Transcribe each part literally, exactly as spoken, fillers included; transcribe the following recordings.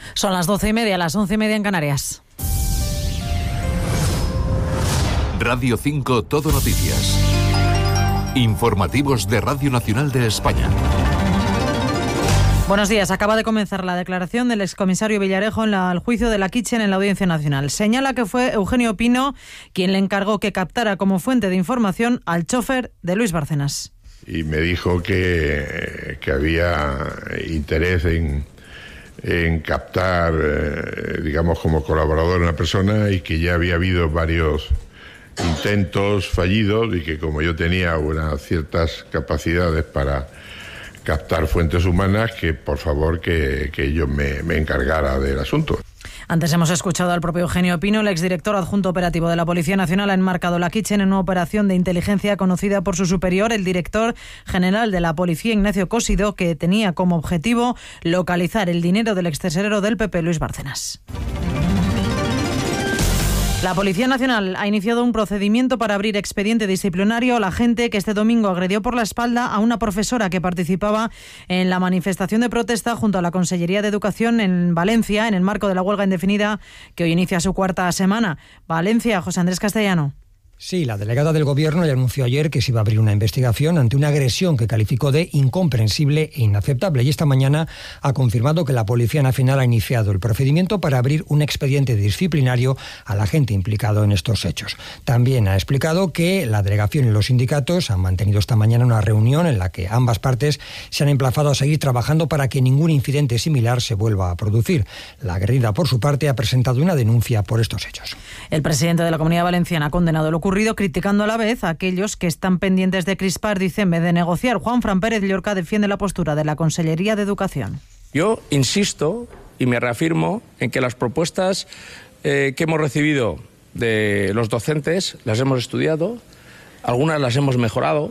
Son las doce y media, las once y media en Canarias. Radio cinco Todo Noticias. Informativos de Radio Nacional de España. Buenos días. Acaba de comenzar la declaración del excomisario Villarejo en la, el juicio de la Kitchen en la Audiencia Nacional. Señala que fue Eugenio Pino quien le encargó que captara como fuente de información al chofer de Luis Bárcenas. Y me dijo que, que había interés en, en captar, eh, digamos, como colaborador una persona y que ya había habido varios intentos fallidos y que como yo tenía unas ciertas capacidades para captar fuentes humanas, que por favor que, que yo me, me encargara del asunto. Antes hemos escuchado al propio Eugenio Pino. El exdirector adjunto operativo de la Policía Nacional ha enmarcado la Kitchen en una operación de inteligencia conocida por su superior, el director general de la Policía, Ignacio Cosido, que tenía como objetivo localizar el dinero del extesorero del P P, Luis Bárcenas. La Policía Nacional ha iniciado un procedimiento para abrir expediente disciplinario a la gente que este domingo agredió por la espalda a una profesora que participaba en la manifestación de protesta junto a la Consellería de Educación en Valencia, en el marco de la huelga indefinida que hoy inicia su cuarta semana. Valencia, José Andrés Castellano. Sí, la delegada del Gobierno ya anunció ayer que se iba a abrir una investigación ante una agresión que calificó de incomprensible e inaceptable. Y esta mañana ha confirmado que la Policía Nacional ha iniciado el procedimiento para abrir un expediente disciplinario al agente implicado en estos hechos. También ha explicado que la delegación y los sindicatos han mantenido esta mañana una reunión en la que ambas partes se han emplazado a seguir trabajando para que ningún incidente similar se vuelva a producir. La agredida, por su parte, ha presentado una denuncia por estos hechos. El presidente de la Comunidad Valenciana ha condenado lo ocurrido, criticando a la vez a aquellos que están pendientes de crispar, dice, en vez de negociar. Juanfran Pérez Llorca defiende la postura de la Consellería de Educación. Yo insisto y me reafirmo en que las propuestas eh, que hemos recibido de los docentes las hemos estudiado, algunas las hemos mejorado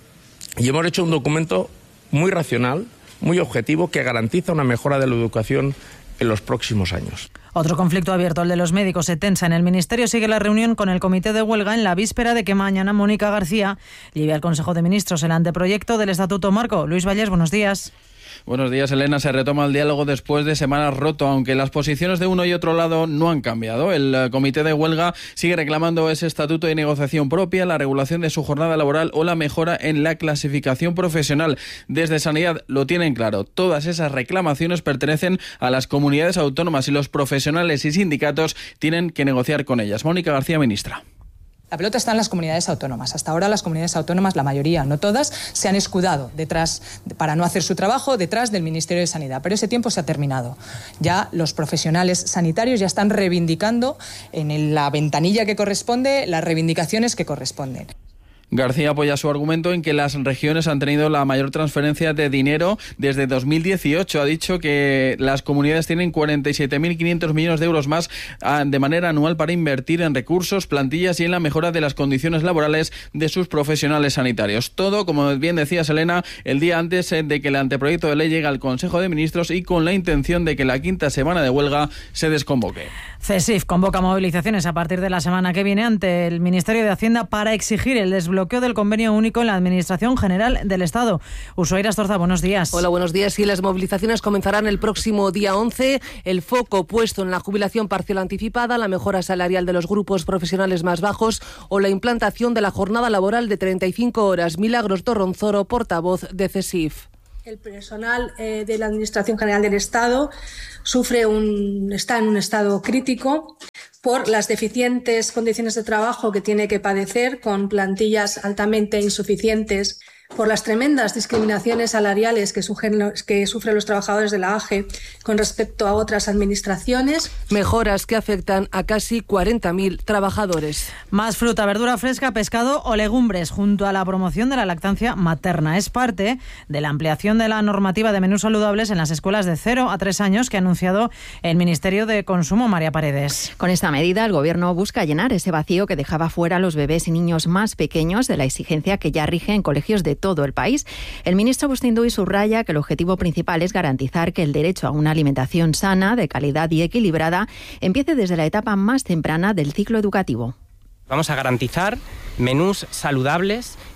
y hemos hecho un documento muy racional, muy objetivo, que garantiza una mejora de la educación en los próximos años. Otro conflicto abierto, el de los médicos, se tensa. En el Ministerio sigue la reunión con el Comité de Huelga en la víspera de que mañana Mónica García lleve al Consejo de Ministros el anteproyecto del Estatuto Marco. Luis Vallés, buenos días. Buenos días, Elena. Se retoma el diálogo después de semanas roto, aunque las posiciones de uno y otro lado no han cambiado. El Comité de Huelga sigue reclamando ese estatuto de negociación propia, la regulación de su jornada laboral o la mejora en la clasificación profesional. Desde Sanidad lo tienen claro. Todas esas reclamaciones pertenecen a las comunidades autónomas y los profesionales y sindicatos tienen que negociar con ellas. Mónica García, ministra. La pelota está en las comunidades autónomas. Hasta ahora las comunidades autónomas, la mayoría, no todas, se han escudado detrás, para no hacer su trabajo, detrás del Ministerio de Sanidad. Pero ese tiempo se ha terminado. Ya los profesionales sanitarios ya están reivindicando en la ventanilla que corresponde las reivindicaciones que corresponden. García apoya su argumento en que las regiones han tenido la mayor transferencia de dinero desde dos mil dieciocho. Ha dicho que las comunidades tienen cuarenta y siete mil quinientos millones de euros más de manera anual para invertir en recursos, plantillas y en la mejora de las condiciones laborales de sus profesionales sanitarios. Todo, como bien decía Selena, el día antes de que el anteproyecto de ley llegue al Consejo de Ministros y con la intención de que la quinta semana de huelga se desconvoque. CESIF convoca movilizaciones a partir de la semana que viene ante el Ministerio de Hacienda para exigir el desbloqueo del convenio único en la Administración General del Estado. Usuaira Astorza, buenos días. Hola, buenos días. Sí, las movilizaciones comenzarán el próximo día once. El foco puesto en la jubilación parcial anticipada, la mejora salarial de los grupos profesionales más bajos o la implantación de la jornada laboral de treinta y cinco horas. Milagros Torronzoro, portavoz de CESIF. El personal eh, de la Administración General del Estado sufre un, está en un estado crítico por las deficientes condiciones de trabajo que tiene que padecer, con plantillas altamente insuficientes, por las tremendas discriminaciones salariales que sufren, que sufren los trabajadores de la A G E con respecto a otras administraciones. Mejoras que afectan a casi cuarenta mil trabajadores. Más fruta, verdura fresca, pescado o legumbres, junto a la promoción de la lactancia materna. Es parte de la ampliación de la normativa de menús saludables en las escuelas de cero a tres años que ha anunciado el Ministerio de Consumo. María Paredes. Con esta medida, el Gobierno busca llenar ese vacío que dejaba fuera a los bebés y niños más pequeños de la exigencia que ya rige en colegios de todo el país. El ministro Bustinduy subraya que el objetivo principal es garantizar que el derecho a una alimentación sana, de calidad y equilibrada empiece desde la etapa más temprana del ciclo educativo. Vamos a garantizar menús saludables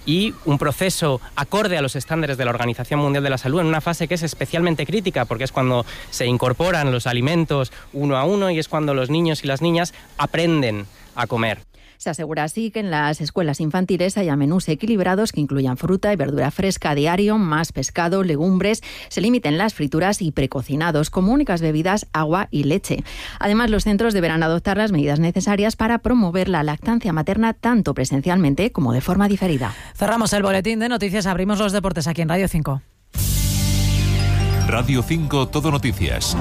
y un proceso acorde a los estándares de la Organización Mundial de la Salud en una fase que es especialmente crítica, porque es cuando se incorporan los alimentos uno a uno y es cuando los niños y las niñas aprenden a comer. Se asegura así que en las escuelas infantiles haya menús equilibrados que incluyan fruta y verdura fresca a diario, más pescado, legumbres, se limiten las frituras y precocinados, como únicas bebidas, agua y leche. Además, los centros deberán adoptar las medidas necesarias para promover la lactancia materna tanto presencialmente como de forma diferida. Cerramos el boletín de noticias, abrimos los deportes aquí en Radio cinco. Radio cinco Todo Noticias.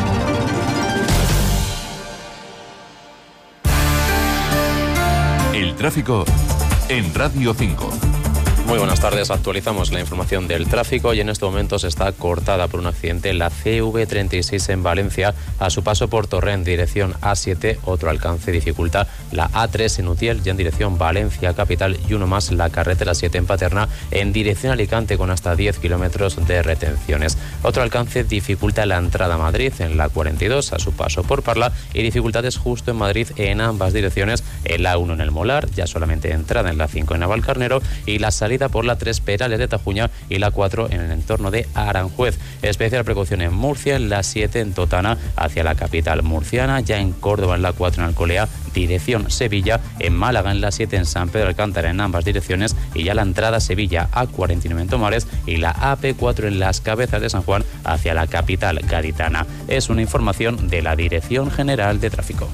El tráfico en Radio cinco. Muy buenas tardes, actualizamos la información del tráfico y en estos momentos está cortada por un accidente la C V treinta y seis en Valencia a su paso por Torrent, dirección A siete, otro alcance dificulta la A tres en Utiel y en dirección Valencia capital y uno más la carretera siete en Paterna en dirección Alicante con hasta diez kilómetros de retenciones. Otro alcance dificulta la entrada a Madrid en la cuarenta y dos a su paso por Parla y dificultades justo en Madrid en ambas direcciones, el A uno en el Molar, ya solamente entrada en la cinco en Navalcarnero y la salida por la tres Perales de Tajuña y la cuatro en el entorno de Aranjuez. Especial precaución en Murcia, en la siete en Totana hacia la capital murciana, ya en Córdoba en la cuatro en Alcolea, dirección Sevilla, en Málaga en la siete en San Pedro Alcántara en ambas direcciones y ya la entrada a Sevilla A cuarenta y nueve en Tomares y la A P cuatro en Las Cabezas de San Juan hacia la capital gaditana. Es una información de la Dirección General de Tráfico.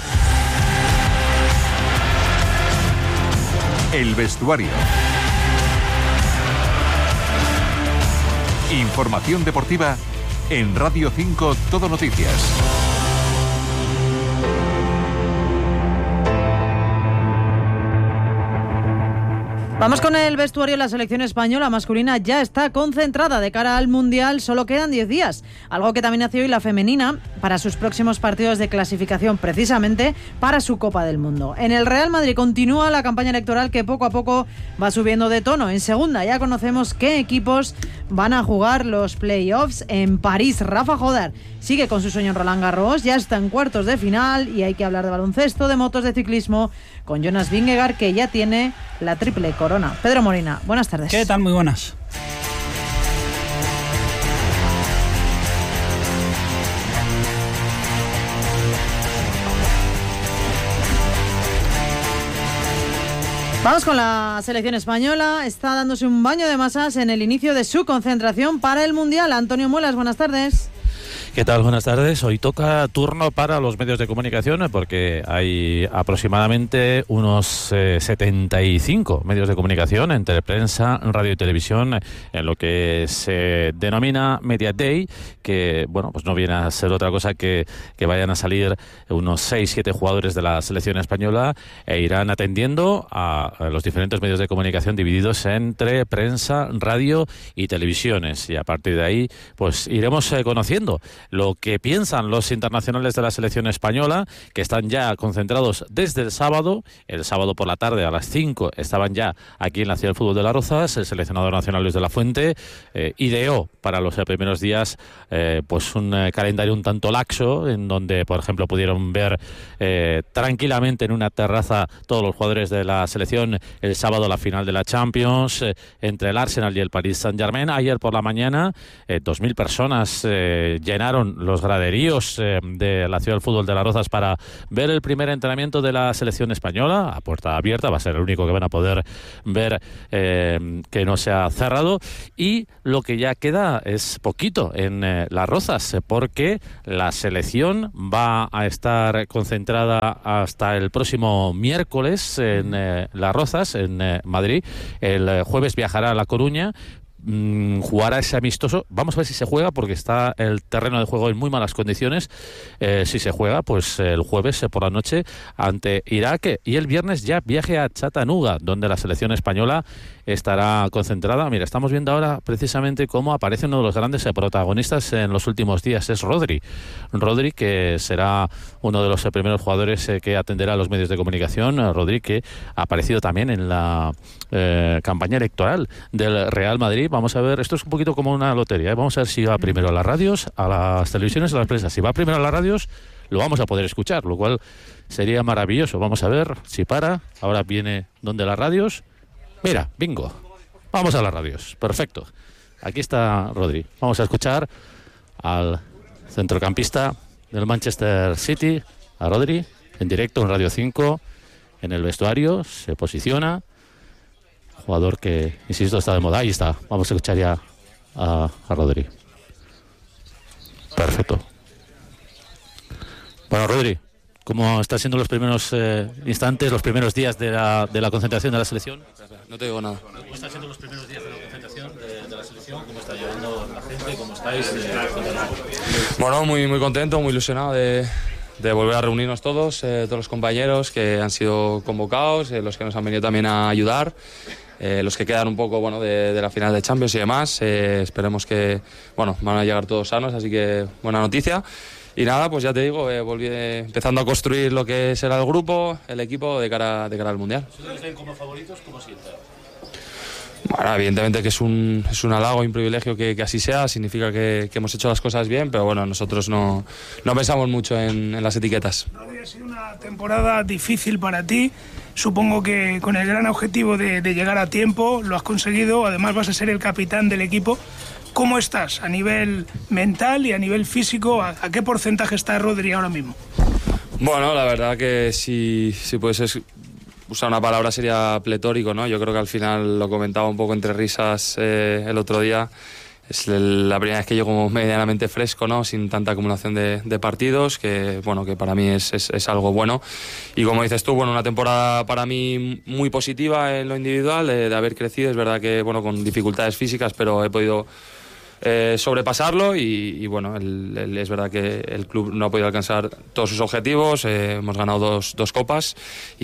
El vestuario. Información deportiva en Radio cinco Todo Noticias. Vamos con el vestuario. La selección española masculina ya está concentrada de cara al Mundial. Solo quedan diez días, algo que también hace hoy la femenina para sus próximos partidos de clasificación, precisamente para su Copa del Mundo. En el Real Madrid continúa la campaña electoral que poco a poco va subiendo de tono. En segunda ya conocemos qué equipos van a jugar los playoffs en París. Rafa Jodar sigue con su sueño en Roland Garros, ya está en cuartos de final y hay que hablar de baloncesto, de motos, de ciclismo con Jonas Vingegaard, que ya tiene la triple corona. Pedro Molina, buenas tardes. ¿Qué tal? Muy buenas. Vamos con la selección española. Está dándose un baño de masas en el inicio de su concentración para el Mundial. Antonio Muelas, buenas tardes. ¿Qué tal? Buenas tardes. Hoy toca turno para los medios de comunicación porque hay aproximadamente unos eh, setenta y cinco medios de comunicación entre prensa, radio y televisión en lo que se denomina Media Day, que bueno, pues no viene a ser otra cosa que que vayan a salir unos seis siete jugadores de la selección española e irán atendiendo a, a los diferentes medios de comunicación divididos entre prensa, radio y televisiones, y a partir de ahí pues iremos eh, conociendo lo que piensan los internacionales de la selección española, que están ya concentrados desde el sábado. El sábado por la tarde a las cinco estaban ya aquí en la Ciudad del Fútbol de Las Rozas. El seleccionador nacional Luis de la Fuente eh, ideó para los eh, primeros días eh, pues un eh, calendario un tanto laxo, en donde por ejemplo pudieron ver eh, tranquilamente en una terraza todos los jugadores de la selección el sábado la final de la Champions eh, entre el Arsenal y el Paris Saint-Germain. Ayer por la mañana eh, dos mil personas eh, llenaron los graderíos eh, de la Ciudad del Fútbol de Las Rozas para ver el primer entrenamiento de la selección española a puerta abierta. Va a ser el único que van a poder ver eh, que no se ha cerrado, y lo que ya queda es poquito en eh, Las Rozas, porque la selección va a estar concentrada hasta el próximo miércoles en eh, Las Rozas, en eh, Madrid. El eh, jueves viajará a La Coruña, jugará ese amistoso. Vamos a ver si se juega, porque está el terreno de juego en muy malas condiciones. Eh, si se juega, pues el jueves eh, por la noche ante Irak, y el viernes ya viaje a Chattanooga, donde la selección española estará concentrada. Mira, estamos viendo ahora precisamente cómo aparece uno de los grandes eh, protagonistas en los últimos días, es Rodri. Rodri, que será uno de los eh, primeros jugadores eh, que atenderá a los medios de comunicación. Rodri, que ha aparecido también en la eh, campaña electoral del Real Madrid. Vamos a ver, esto es un poquito como una lotería, ¿eh? Vamos a ver si va primero a las radios, a las televisiones, a las prensas. Si va primero a las radios, lo vamos a poder escuchar, lo cual sería maravilloso. Vamos a ver si para. Ahora viene donde las radios. Mira, bingo. Vamos a las radios. Perfecto. Aquí está Rodri. Vamos a escuchar al centrocampista del Manchester City, a Rodri, en directo en Radio cinco, en el vestuario, se posiciona. Jugador que, insisto, está de moda. Ahí está. Vamos a escuchar ya a, a Rodri. Perfecto. Bueno, Rodri, ¿cómo están siendo los primeros eh, instantes, los primeros días de la, de la concentración de la selección? No te digo nada. ¿Cómo están siendo los primeros días de la concentración de, de la selección? ¿Cómo está llevando la gente? ¿Cómo estáis? Eh, bueno, muy, muy contento, muy ilusionado de, de volver a reunirnos todos, eh, todos los compañeros que han sido convocados, eh, los que nos han venido también a ayudar. Eh, los que quedan un poco bueno, de, de la final de Champions y demás, eh, esperemos que bueno, van a llegar todos sanos, así que buena noticia. Y nada, pues ya te digo, eh, volví eh, empezando a construir lo que será el grupo, el equipo de cara, de cara al Mundial. ¿Si los ven como favoritos, cómo sienten? Bueno, evidentemente que es un, es un halago y un privilegio que, que así sea, significa que, que hemos hecho las cosas bien, pero bueno, nosotros no, no pensamos mucho en, en las etiquetas. Ha sido una temporada difícil para ti, supongo que con el gran objetivo de, de llegar a tiempo, lo has conseguido, además vas a ser el capitán del equipo. ¿Cómo estás a nivel mental y a nivel físico? ¿A, a qué porcentaje está Rodri ahora mismo? Bueno, la verdad que si, si puedes usar una palabra sería pletórico, ¿no? Yo creo que al final lo comentaba un poco entre risas eh, el otro día. Es la primera vez que llego medianamente fresco, ¿no? Sin tanta acumulación de, de partidos, que bueno, que para mí es, es, es algo bueno. Y como dices tú, bueno, una temporada para mí muy positiva en lo individual, de, de haber crecido. Es verdad que bueno, con dificultades físicas, pero he podido eh, sobrepasarlo y, y bueno, el, el, es verdad que el club no ha podido alcanzar todos sus objetivos. Eh, hemos ganado dos, dos copas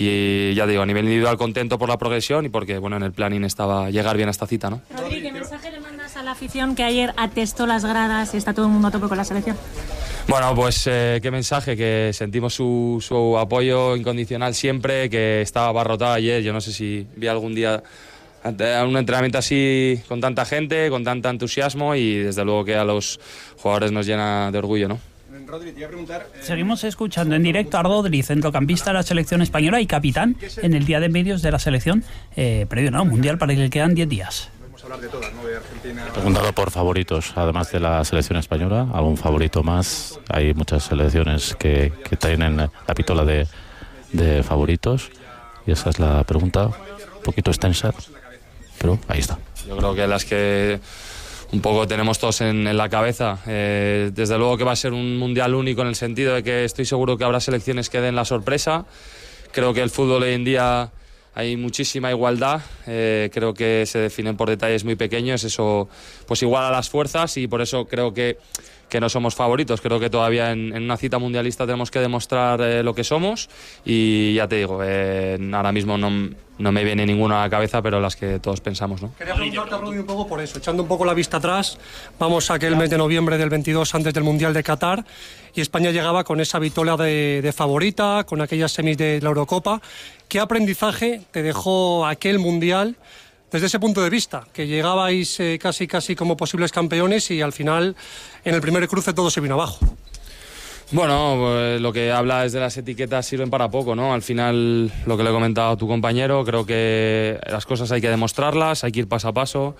y ya digo, a nivel individual contento por la progresión y porque bueno, en el planning estaba llegar bien a esta cita, ¿no? Rodri, ¿qué mensaje le mandas a la afición que ayer atestó las gradas y está todo el mundo a tope con la selección? Bueno, pues eh, qué mensaje, que sentimos su, su apoyo incondicional siempre, que estaba abarrotado ayer. Yo no sé si vi algún día un entrenamiento así con tanta gente, con tanto entusiasmo y desde luego que a los jugadores nos llena de orgullo, ¿no? Rodri, te iba a preguntar, eh... Seguimos escuchando en directo a Rodri, centrocampista de la selección española y capitán en el día de medios de la selección eh, previo, ¿no? Mundial para el que quedan diez días. Podemos hablar de todas, ¿no? De Argentina. Preguntado por favoritos, además de la selección española, ¿algún favorito más? Hay muchas selecciones que, que tienen la pistola de, de favoritos y esa es la pregunta, un poquito extensa, pero ahí está. Yo creo que las que un poco tenemos todos en, en la cabeza. Eh, desde luego que va a ser un mundial único en el sentido de que estoy seguro que habrá selecciones que den la sorpresa. Creo que el fútbol hoy en día hay muchísima igualdad. Eh, creo que se definen por detalles muy pequeños. Eso pues iguala las fuerzas y por eso creo que, que no somos favoritos. Creo que todavía en, en una cita mundialista tenemos que demostrar eh, lo que somos y ya te digo, eh, ahora mismo no... No me viene ninguna a la cabeza, pero las que todos pensamos, ¿no? Quería preguntarte, Rodri, un poco por eso, echando un poco la vista atrás. Vamos a aquel mes de noviembre del veintidós, antes del Mundial de Qatar, y España llegaba con esa victoria de, de favorita, con aquellas semis de la Eurocopa. ¿Qué aprendizaje te dejó aquel Mundial desde ese punto de vista? Que llegabais eh, casi, casi como posibles campeones y al final, en el primer cruce, todo se vino abajo. Bueno, pues lo que habla es de las etiquetas sirven para poco, ¿no? Al final, lo que le he comentado a tu compañero, creo que las cosas hay que demostrarlas, hay que ir paso a paso.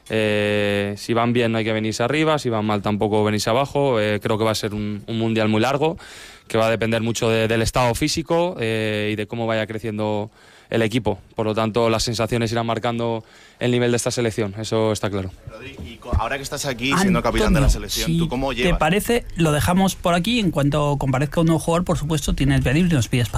Eh, si van bien no hay que venirse arriba, si van mal tampoco venirse abajo. Eh, creo que va a ser un, un mundial muy largo, que va a depender mucho de, del estado físico eh, y de cómo vaya creciendo el equipo. Por lo tanto, las sensaciones irán marcando el nivel de esta selección, eso está claro. Rodri, y ahora que estás aquí siendo Antonio, capitán de la selección, si ¿tú cómo llevas? ¿Te parece? Lo dejamos por aquí. En cuanto comparezca un nuevo jugador, por supuesto, tienes que pedir y nos pides palabras.